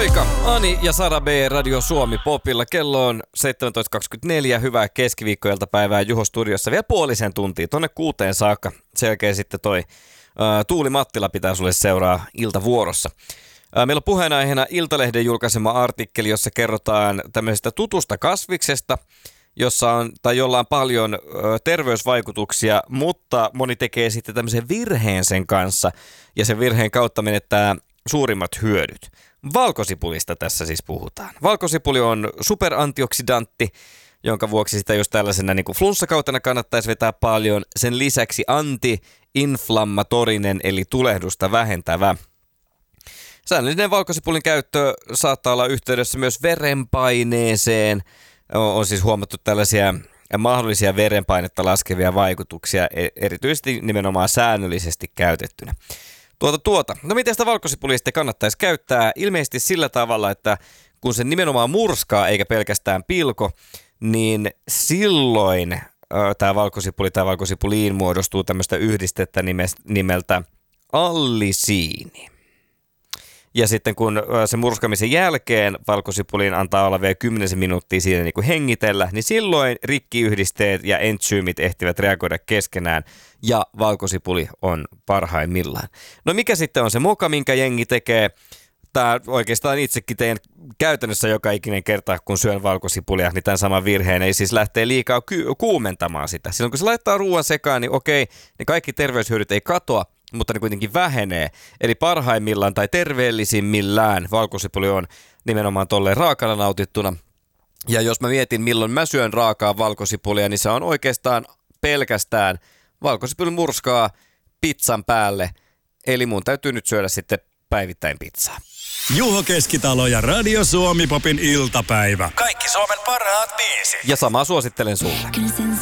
Moikka! Ani ja Sara B. Radio Suomi Popilla. Kello on 17.24. Hyvää keskiviikkoiltapäivää Juho Studiossa. Vielä puolisen tuntia, tonne 6 saakka. Sen jälkeen sitten toi Tuuli Mattila pitää sulle seuraa iltavuorossa. Meillä on puheenaiheena Iltalehden julkaisema artikkeli, jossa kerrotaan tämmöisestä tutusta kasviksesta, jolla on paljon terveysvaikutuksia, mutta moni tekee sitten tämmöisen virheen sen kanssa ja sen virheen kautta menettää suurimmat hyödyt. Valkosipulista tässä siis puhutaan. Valkosipuli on superantioksidantti, jonka vuoksi sitä just tällaisena niin kuin flunssakautena kannattaisi vetää paljon. Sen lisäksi anti-inflammatorinen eli tulehdusta vähentävä. Säännöllinen valkosipulin käyttö saattaa olla yhteydessä myös verenpaineeseen. On siis huomattu tällaisia mahdollisia verenpainetta laskevia vaikutuksia, erityisesti nimenomaan säännöllisesti käytettynä. No miten sitä valkosipulia sitten kannattaisi käyttää? Ilmeisesti sillä tavalla, että kun se nimenomaan murskaa eikä pelkästään pilko, niin silloin tämä valkosipuli tai valkosipuliin muodostuu tämmöistä yhdistettä nimeltä allisiini. Ja sitten kun se murskamisen jälkeen valkosipuliin antaa olla vielä 10 minuuttia siinä niin kuin hengitellä, niin silloin rikkiyhdisteet ja entsyymit ehtivät reagoida keskenään ja valkosipuli on parhaimmillaan. No mikä sitten on se moka, minkä jengi tekee? Tämä oikeastaan itsekin teen käytännössä joka ikinen kerta, kun syön valkosipulia, niin tämän saman virheen ei siis lähtee liikaa kuumentamaan sitä. Silloin kun se laittaa ruoan sekaan, niin okei, niin kaikki terveyshyödyt ei katoa, mutta ne kuitenkin vähenee. Eli parhaimmillaan tai terveellisimmillään valkosipuli on nimenomaan tolleen raakana nautittuna. Ja jos mä mietin, milloin mä syön raakaa valkosipulia, niin se on oikeastaan pelkästään valkosipuli murskaa pizzan päälle. Eli mun täytyy nyt syödä sitten päivittäin pizzaa. Juho Keskitalo ja Radio Suomi Popin iltapäivä. Kaikki Suomen parhaat biisit. Ja samaa suosittelen sulle.